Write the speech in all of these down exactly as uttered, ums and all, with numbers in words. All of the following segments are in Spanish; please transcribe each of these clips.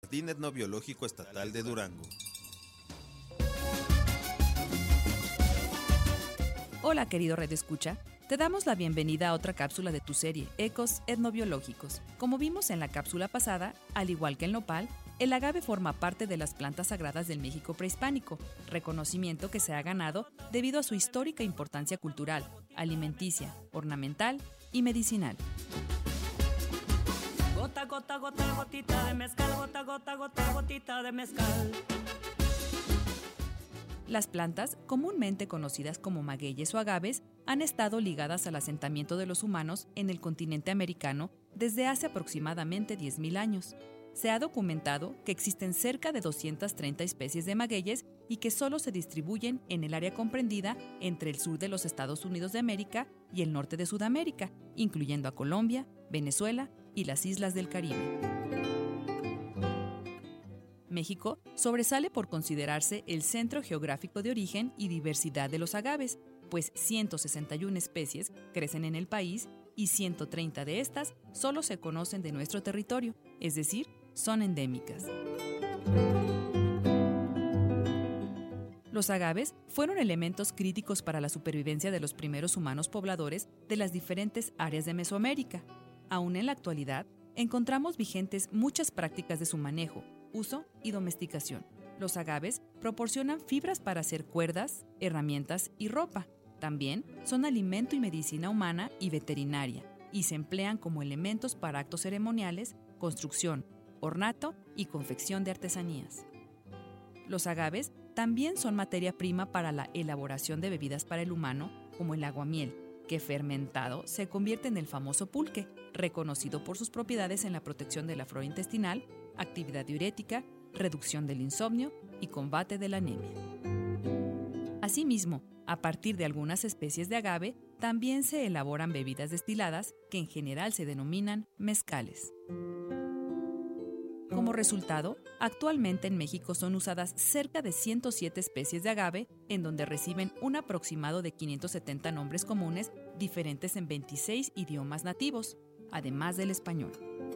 Jardín Etnobiológico Estatal de Durango. Hola, querido redescucha. Te damos la bienvenida a otra cápsula de tu serie Ecos Etnobiológicos. Como vimos en la cápsula pasada, al igual que el nopal, el agave forma parte de las plantas sagradas del México prehispánico, reconocimiento que se ha ganado debido a su histórica importancia cultural, alimenticia, ornamental y medicinal. Gota, gota, gota, gotita de mezcal, gota, gota, gota, gotita de mezcal. Las plantas, comúnmente conocidas como magueyes o agaves, han estado ligadas al asentamiento de los humanos en el continente americano desde hace aproximadamente diez mil años. Se ha documentado que existen cerca de doscientas treinta especies de magueyes y que solo se distribuyen en el área comprendida entre el sur de los Estados Unidos de América y el norte de Sudamérica, incluyendo a Colombia, Venezuela y las islas del Caribe. México sobresale por considerarse el centro geográfico de origen y diversidad de los agaves, pues ciento sesenta y una especies crecen en el país y ciento treinta de estas solo se conocen de nuestro territorio, es decir, son endémicas. Los agaves fueron elementos críticos para la supervivencia de los primeros humanos pobladores de las diferentes áreas de Mesoamérica. Aún en la actualidad, encontramos vigentes muchas prácticas de su manejo, uso y domesticación. Los agaves proporcionan fibras para hacer cuerdas, herramientas y ropa. También son alimento y medicina humana y veterinaria, y se emplean como elementos para actos ceremoniales, construcción, ornato y confección de artesanías. Los agaves también son materia prima para la elaboración de bebidas para el humano, como el aguamiel, que fermentado se convierte en el famoso pulque, reconocido por sus propiedades en la protección de la flora intestinal, actividad diurética, reducción del insomnio y combate de la anemia. Asimismo, a partir de algunas especies de agave, también se elaboran bebidas destiladas que en general se denominan mezcales. Como resultado, actualmente en México son usadas cerca de ciento siete especies de agave, en donde reciben un aproximado de quinientos setenta nombres comunes diferentes en veintiséis idiomas nativos, además del español.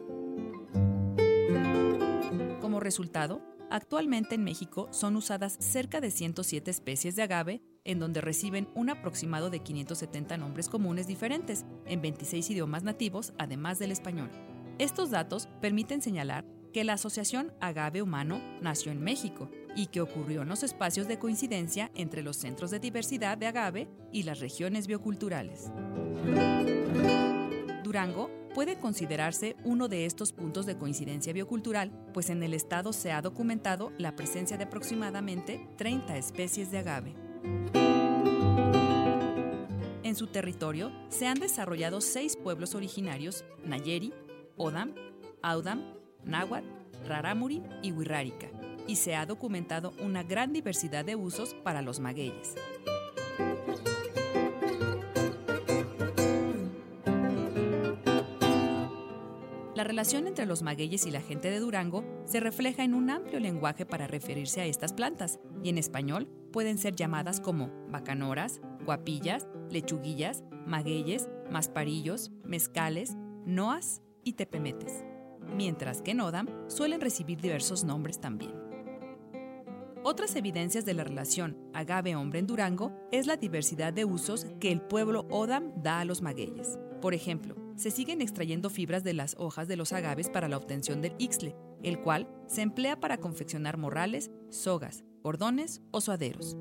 Como resultado, actualmente en México son usadas cerca de ciento siete especies de agave, en donde reciben un aproximado de quinientos setenta nombres comunes diferentes en veintiséis idiomas nativos, además del español. Estos datos permiten señalar que la asociación agave-humano nació en México y que ocurrió en los espacios de coincidencia entre los centros de diversidad de agave y las regiones bioculturales. Durango puede considerarse uno de estos puntos de coincidencia biocultural, pues en el estado se ha documentado la presencia de aproximadamente treinta especies de agave. En su territorio se han desarrollado seis pueblos originarios: Nayeri, Odam, Audam, Náhuatl, Rarámuri y Wixárika, y se ha documentado una gran diversidad de usos para los magueyes. La relación entre los magueyes y la gente de Durango se refleja en un amplio lenguaje para referirse a estas plantas, y en español pueden ser llamadas como bacanoras, guapillas, lechuguillas, magueyes, masparillos, mezcales, noas y tepemetes, mientras que en Odam suelen recibir diversos nombres también. Otras evidencias de la relación agave-hombre en Durango es la diversidad de usos que el pueblo Odam da a los magueyes. Por ejemplo, se siguen extrayendo fibras de las hojas de los agaves para la obtención del ixtle, el cual se emplea para confeccionar morrales, sogas, cordones o suaderos.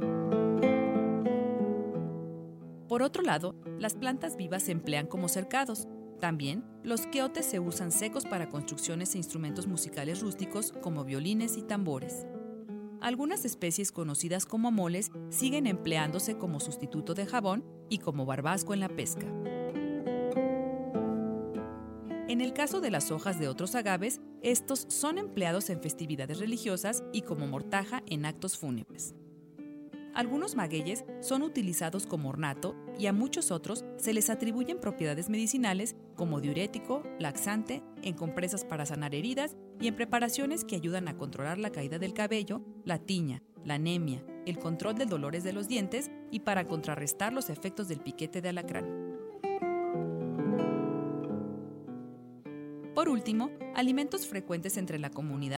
Por otro lado, las plantas vivas se emplean como cercados. También, los queotes se usan secos para construcciones e instrumentos musicales rústicos como violines y tambores. Algunas especies conocidas como moles siguen empleándose como sustituto de jabón y como barbasco en la pesca. En el caso de las hojas de otros agaves, estos son empleados en festividades religiosas y como mortaja en actos fúnebres. Algunos magueyes son utilizados como ornato y a muchos otros se les atribuyen propiedades medicinales como diurético, laxante, en compresas para sanar heridas y en preparaciones que ayudan a controlar la caída del cabello, la tiña, la anemia, el control de dolores de los dientes y para contrarrestar los efectos del piquete de alacrán. Por último, alimentos frecuentes entre la comunidad